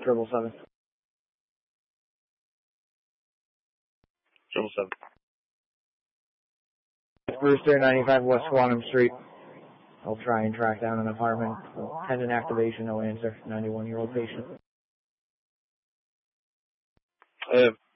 777. 777. Brewster, 95 West Swanham Street. I'll try and track down an apartment. Pending activation, no answer. 91-year-old patient.